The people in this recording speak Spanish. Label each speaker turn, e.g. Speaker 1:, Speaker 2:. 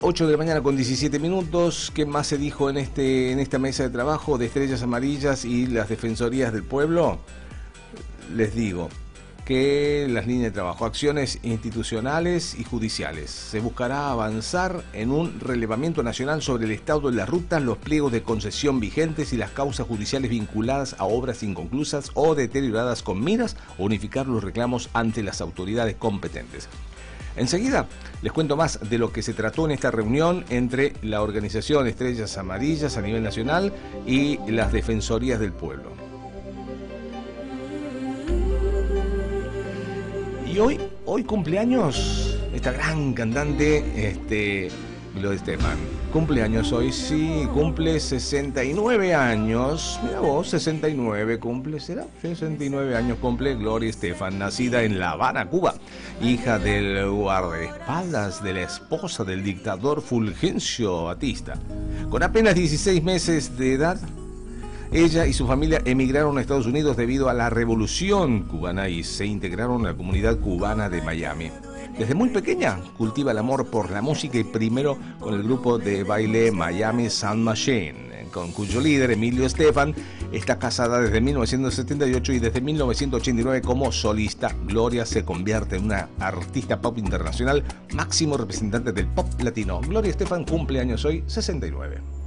Speaker 1: 8 de la mañana con 17 minutos. ¿Qué más se dijo en esta mesa de trabajo de Estrellas Amarillas y las Defensorías del Pueblo? Les digo que las líneas de trabajo, acciones institucionales y judiciales. Se buscará avanzar en un relevamiento nacional sobre el estado de las rutas, los pliegos de concesión vigentes y las causas judiciales vinculadas a obras inconclusas o deterioradas con miras a unificar los reclamos ante las autoridades competentes. Enseguida les cuento más de lo que se trató en esta reunión entre la organización Estrellas Amarillas a nivel nacional y las Defensorías del Pueblo. Y hoy cumpleaños esta gran cantante Gloria Estefan. Cumpleaños hoy, sí, cumple 69 años. Mira vos, 69 cumple, ¿será? 69 años cumple Gloria Estefan, nacida en La Habana, Cuba, hija del guardaespaldas de la esposa del dictador Fulgencio Batista. Con apenas 16 meses de edad, ella y su familia emigraron a Estados Unidos debido a la Revolución Cubana y se integraron a la comunidad cubana de Miami. Desde muy pequeña cultiva el amor por la música y primero con el grupo de baile Miami Sound Machine, con cuyo líder Emilio Estefan está casada desde 1978 y desde 1989 como solista. Gloria se convierte en una artista pop internacional, máximo representante del pop latino. Gloria Estefan cumple años hoy, 69.